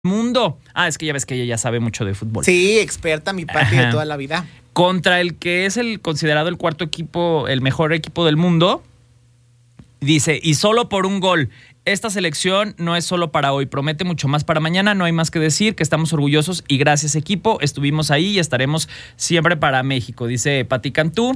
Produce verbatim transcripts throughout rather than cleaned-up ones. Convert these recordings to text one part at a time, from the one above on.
mundo. Ah, es que ya ves que ella ya sabe mucho de fútbol. Sí, experta, mi papi, de toda la vida. Contra el que es el considerado el cuarto equipo, el mejor equipo del mundo. Dice, y solo por un gol. Esta selección no es solo para hoy, promete mucho más para mañana, no hay más que decir, que estamos orgullosos y gracias equipo, estuvimos ahí y estaremos siempre para México, dice Pati Cantú.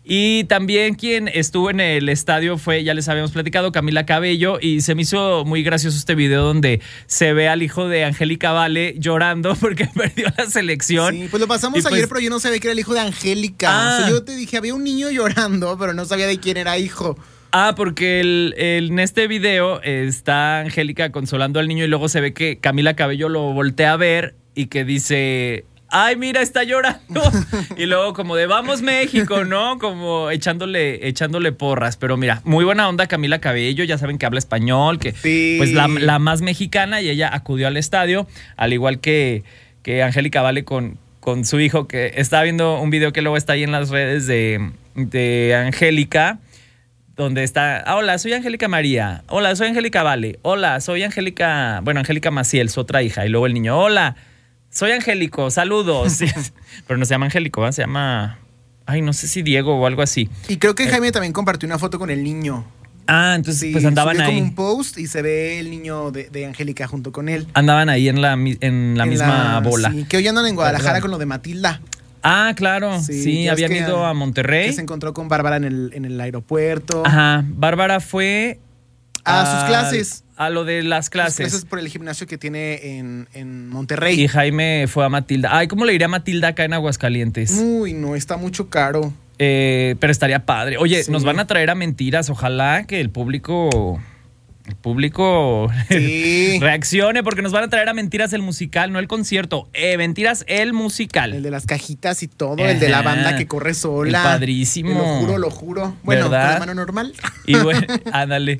Y también quien estuvo en el estadio fue, ya les habíamos platicado, Camila Cabello, y se me hizo muy gracioso este video donde se ve al hijo de Angélica Vale llorando porque perdió la selección. Sí, pues lo pasamos y ayer, pues, pero yo no sabía que era el hijo de Angélica. Ah. O sea, yo te dije, había un niño llorando, pero no sabía de quién era hijo. Ah, porque el, el, en este video está Angélica consolando al niño y luego se ve que Camila Cabello lo voltea a ver y que dice, ay, mira, está llorando. Y luego como de, vamos México, ¿no? Como echándole, echándole porras. Pero mira, muy buena onda Camila Cabello, ya saben que habla español, que sí. pues la, la más mexicana, y ella acudió al estadio, al igual que, que Angélica Vale con, con su hijo, que estaba viendo un video que luego está ahí en las redes de, de Angélica, donde está, ah, hola, soy Angélica María, hola, soy Angélica Vale, hola, soy Angélica, bueno, Angélica Maciel, su otra hija, y luego el niño, hola, soy Angélico, saludos. Pero no se llama Angélico, ¿eh? Se llama, ay, no sé si Diego o algo así. Y creo que eh, Jaime también compartió una foto con el niño. Ah, entonces Sí, pues andaban subió ahí. como un post y se ve el niño de, de Angélica junto con él. Andaban ahí en la, en la En misma la- bola. Sí, que hoy andan en Guadalajara ¿Verdad? con lo de Matilda. Ah, claro, sí, Sí, ya es habían que- ido a Monterrey. Que se encontró con Bárbara en el, en el aeropuerto. Ajá, Bárbara fue A sus clases. A lo de las Sus clases. clases por el gimnasio que tiene en, en Monterrey. Y Jaime fue a Matilda. Ay, ¿cómo le iría a Matilda acá en Aguascalientes? Uy, no, está mucho caro. Eh, pero estaría padre. Oye, Sí. nos van a traer a Mentiras. Ojalá que el público... El público Sí. reaccione, porque nos van a traer a Mentiras el musical, no el concierto. Eh, Mentiras el musical. El de las cajitas y todo, el de la Ajá. banda que corre sola. El padrísimo. El lo juro, lo juro. Bueno, con ¿verdad? la mano normal. Y bueno, ándale.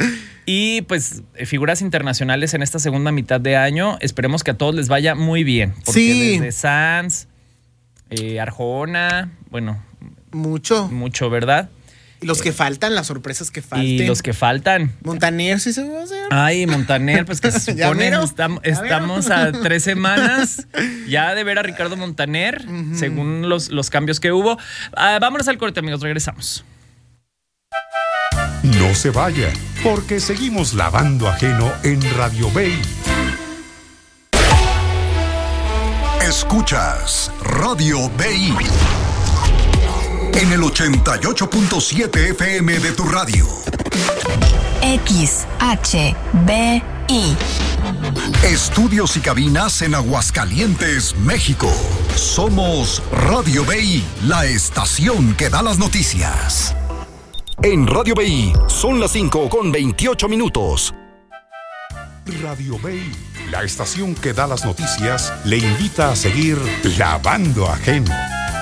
Y pues eh, figuras internacionales en esta segunda mitad de año. Esperemos que a todos les vaya muy bien. Porque Sí. desde Sanz, eh, Arjona, bueno, Mucho. mucho, ¿verdad? Y los que faltan, las sorpresas que falten. Y los que faltan. Montaner sí se va a hacer. Ay, Montaner, pues que se Ya supone mero, estam- ya estamos mero. a tres semanas ya de ver a Ricardo Montaner, Ujú. según los, los cambios que hubo. Ah, vámonos al corte, amigos, regresamos. No se vaya, porque seguimos lavando ajeno en Radio Bay. Escuchas Radio B I en el ochenta y ocho punto siete F M de tu radio. X H B I. Estudios y cabinas en Aguascalientes, México. Somos Radio B I, la estación que da las noticias. En Radio B I son las cinco con veintiocho minutos. Radio Bay, la estación que da las noticias, le invita a seguir lavando ajeno.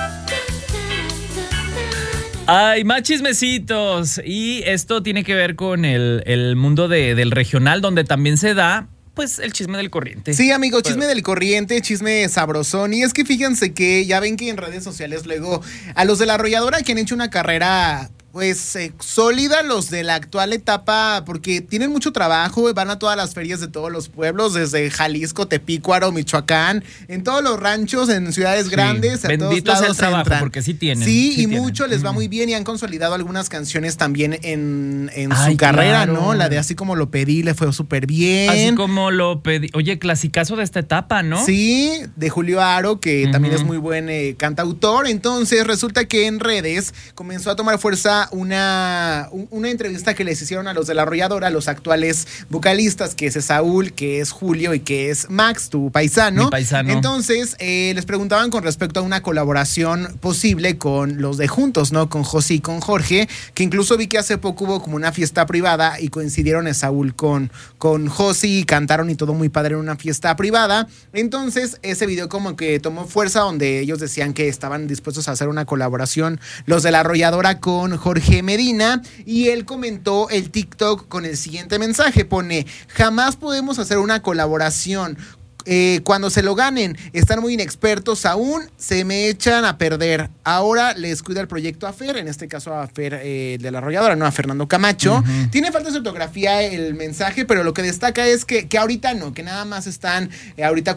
Ay, más chismecitos. Y esto tiene que ver con el, el mundo de, del regional, donde también se da, pues, el chisme del corriente. Sí, amigo, chisme del corriente, chisme sabrosón. Y es que fíjense que ya ven que en redes sociales luego a los de la arrolladora que han hecho una carrera pues eh, sólida, los de la actual etapa, porque tienen mucho trabajo, van a todas las ferias de todos los pueblos, desde Jalisco, Tepícuaro, Michoacán, en todos los ranchos, en ciudades Sí. grandes, a Bendito todos sea el lados trabajo, entran. porque sí tienen, Sí, sí y tienen. mucho les va Ujú. muy bien y han consolidado algunas canciones también en, en Ay, su carrera, claro. ¿no? La de Así Como Lo Pedí le fue súper bien. Así como lo pedí. Oye, clasicazo de esta etapa, ¿no? Sí, de Julio Aro, que Ujú. también es muy buen eh, cantautor. Entonces resulta que en redes comenzó a tomar fuerza una, un- una entrevista que les hicieron a los de la arrolladora, a los actuales vocalistas, que es Saúl, que es Julio y que es Max, tu paisano. Mi paisano. Entonces eh, les preguntaban con respecto a una colaboración posible con los de Juntos, ¿no? Con José y con Jorge, que incluso vi que hace poco hubo como una fiesta privada y coincidieron Saúl con, con José y cantaron y todo muy padre en una fiesta privada. Entonces ese video como que tomó fuerza, donde ellos decían que estaban dispuestos a hacer una colaboración los de la arrolladora con Jorge Medina, y él comentó el TikTok con el siguiente mensaje, pone: jamás podemos hacer una colaboración. Eh, cuando se lo ganen, están muy inexpertos aún, se me echan a perder. Ahora les cuida el proyecto a Fer, en este caso a Fer eh, de la arrolladora, no a Fernando Camacho. Uh-huh. Tiene falta de ortografía el mensaje, pero lo que destaca es que, que ahorita no, que nada más están eh, ahorita